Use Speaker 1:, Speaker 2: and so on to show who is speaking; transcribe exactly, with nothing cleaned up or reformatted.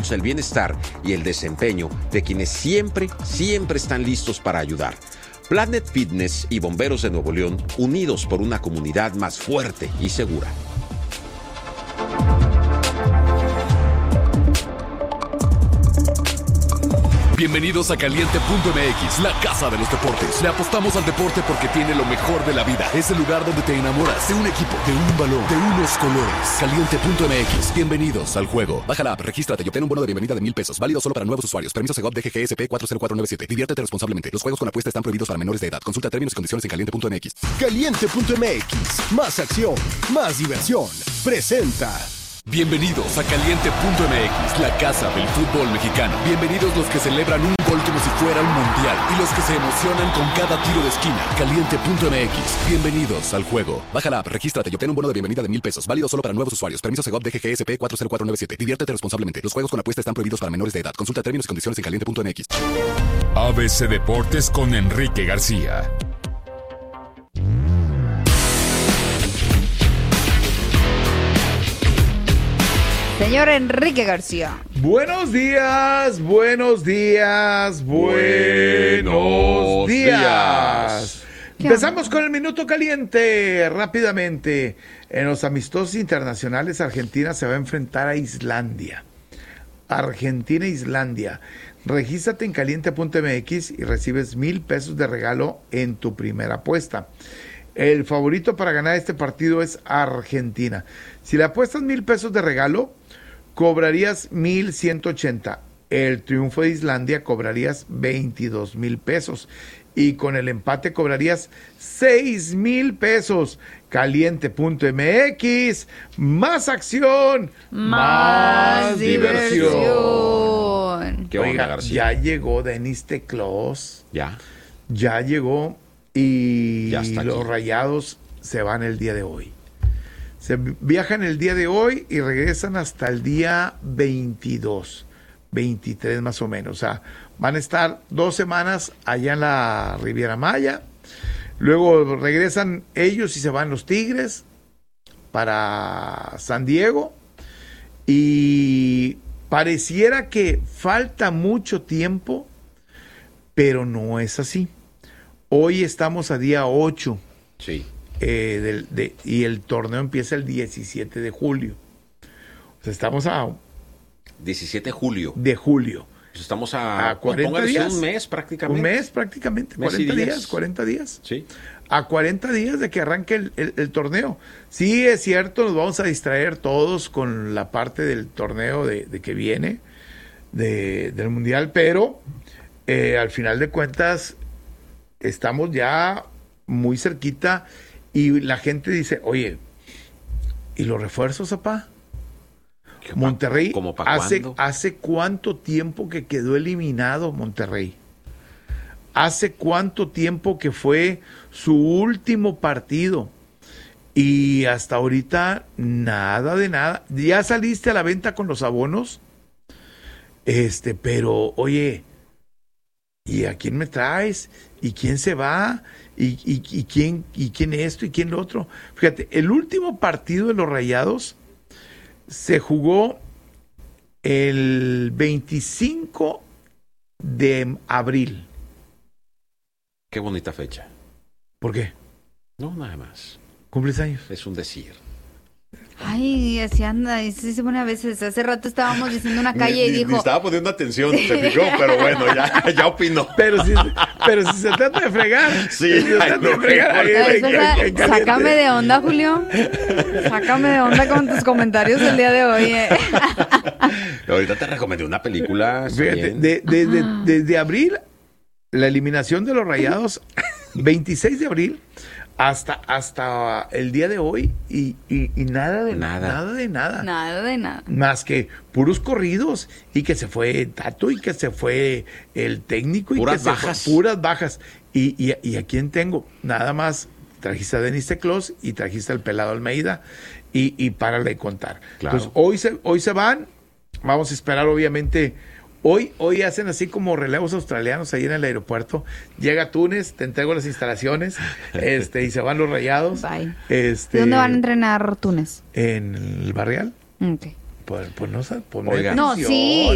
Speaker 1: cuidamos el bienestar y el desempeño de quienes siempre, siempre están listos para ayudar. Planet Fitness y Bomberos de Nuevo León, unidos por una comunidad más fuerte y segura.
Speaker 2: Bienvenidos a Caliente punto M X, la casa de los deportes. Le apostamos al deporte porque tiene lo mejor de la vida. Es el lugar donde te enamoras de un equipo, de un balón, de unos colores. Caliente punto M X, bienvenidos al juego. Baja la app, regístrate y obtén un bono de bienvenida de mil pesos. Válido solo para nuevos usuarios. Permiso Segov D G G S P cuatro cero cuatro nueve siete. Diviértete responsablemente. Los juegos con apuesta están prohibidos para menores de edad. Consulta términos y condiciones en Caliente punto M X.
Speaker 3: Caliente punto M X, más acción, más diversión. Presenta.
Speaker 2: Bienvenidos a Caliente punto M X, la casa del fútbol mexicano. Bienvenidos los que celebran un gol como si fuera un mundial y los que se emocionan con cada tiro de esquina. Caliente punto M X, bienvenidos al juego. Baja la app, regístrate y obtén un bono de bienvenida de mil pesos. Válido solo para nuevos usuarios. Permiso Segov D G G S P cuatro cero cuatro nueve siete. Diviértete responsablemente. Los juegos con apuesta están prohibidos para menores de edad. Consulta términos y condiciones en Caliente punto M X.
Speaker 4: A B C Deportes con Enrique García.
Speaker 5: Señor Enrique García.
Speaker 6: Buenos días, buenos días, buenos días. Empezamos con el minuto caliente. Rápidamente, en los amistosos internacionales, Argentina se va a enfrentar a Islandia. Argentina e Islandia. Regístrate en caliente punto M X y recibes mil pesos de regalo en tu primera apuesta. El favorito para ganar este partido es Argentina. Si le apuestas mil pesos de regalo, cobrarías mil ciento ochenta. El triunfo de Islandia cobrarías veintidós mil pesos. Y con el empate cobrarías seis mil pesos. Caliente punto M X. Más acción. Más, más diversión. diversión.
Speaker 1: ¿Qué onda,
Speaker 6: Oiga,
Speaker 1: García?
Speaker 6: ya llegó Denis Teclós.
Speaker 1: Ya.
Speaker 6: Ya llegó y
Speaker 1: Ya está
Speaker 6: los
Speaker 1: aquí.
Speaker 6: Rayados se van el día de hoy. Se viajan el día de hoy y regresan hasta el día veintidós, veintitrés más o menos. O sea, van a estar dos semanas allá en la Riviera Maya. Luego regresan ellos y se van los Tigres para San Diego. Y pareciera que falta mucho tiempo, pero no es así. Hoy estamos a día ocho.
Speaker 1: Sí.
Speaker 6: Eh, del, de, y el torneo empieza el diecisiete de julio. O sea, estamos a
Speaker 1: diecisiete de julio.
Speaker 6: De julio.
Speaker 1: Pues estamos a,
Speaker 6: a cuarenta
Speaker 1: póngale
Speaker 6: días.
Speaker 1: Un mes prácticamente.
Speaker 6: Un mes prácticamente.
Speaker 1: Mes
Speaker 6: cuarenta
Speaker 1: y días.
Speaker 6: días. cuarenta días.
Speaker 1: Sí.
Speaker 6: A cuarenta días de que arranque el, el, el torneo. Sí, es cierto, nos vamos a distraer todos con la parte del torneo de, de que viene, de, del Mundial, pero eh, al final de cuentas estamos ya muy cerquita. Y la gente dice, oye, ¿y los refuerzos, apá? Monterrey,
Speaker 1: ¿Cómo pa'
Speaker 6: hace,
Speaker 1: cuándo?
Speaker 6: ¿hace cuánto tiempo que quedó eliminado Monterrey? ¿Hace cuánto tiempo que fue su último partido? Y hasta ahorita, nada de nada. ¿Ya saliste a la venta con los abonos? Este, pero, oye, ¿y a quién me traes? ¿Y quién se va? ¿Y, y, y quién y quién esto y quién lo otro? Fíjate, el último partido de los Rayados se jugó el veinticinco de abril.
Speaker 1: Qué bonita fecha.
Speaker 6: ¿Por qué?
Speaker 1: No, nada más.
Speaker 6: ¿Cumples años?
Speaker 1: Es un decir.
Speaker 5: Ay, así anda, y sí se pone a veces. Hace rato estábamos diciendo una calle y
Speaker 1: Ni- ni
Speaker 5: dijo...
Speaker 1: estaba poniendo atención, se fijó, pero bueno, ya, ya opinó.
Speaker 6: Pero si, pero si se trata de fregar.
Speaker 1: Sí,
Speaker 6: si se
Speaker 1: ay,
Speaker 6: trata
Speaker 1: no,
Speaker 6: de fregar.
Speaker 1: ay,
Speaker 6: ahí,
Speaker 5: Ay,
Speaker 6: ahí,
Speaker 5: César,
Speaker 6: ahí, ahí, caliente.
Speaker 5: sácame de onda, Julio. Sácame de onda con tus comentarios el día de hoy. eh.
Speaker 1: Ahorita te recomendé una película. está
Speaker 6: Fíjate,
Speaker 1: bien.
Speaker 6: de, de, de, desde abril, la eliminación de los Rayados, veintiséis de abril, hasta, hasta el día de hoy, y, y, y nada de
Speaker 1: Nada.
Speaker 6: nada. de nada.
Speaker 5: Nada de nada.
Speaker 6: Más que puros corridos, y que se fue Tato, y que se fue el técnico, y
Speaker 1: Puras
Speaker 6: que se
Speaker 1: bajas.
Speaker 6: fue puras bajas. Y, y, y a quién tengo, nada más trajiste a Denis Teclós y trajiste al Pelado Almeida, y, y párale de contar.
Speaker 1: Claro.
Speaker 6: Entonces, hoy se, hoy se van, vamos a esperar obviamente. Hoy, hoy hacen así como relevos australianos ahí en el aeropuerto. Llega Túnez, te entrego las instalaciones, este, y se van los Rayados.
Speaker 5: Bye.
Speaker 6: Este,
Speaker 5: ¿Dónde van a entrenar Túnez?
Speaker 6: En el Barrial.
Speaker 5: Ok.
Speaker 6: Pues, pues no sé, pues
Speaker 1: Oiga.
Speaker 5: No,
Speaker 6: atención.
Speaker 5: sí.